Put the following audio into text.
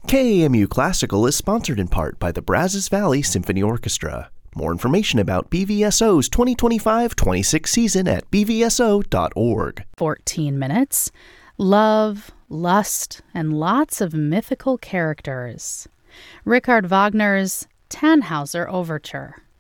KAMU Classical is sponsored in part by the Brazos Valley Symphony Orchestra. More information about BVSO's 2025-26 season at bvso.org. 14 minutes. Love, lust, and lots of mythical characters. Richard Wagner's Tannhauser Overture.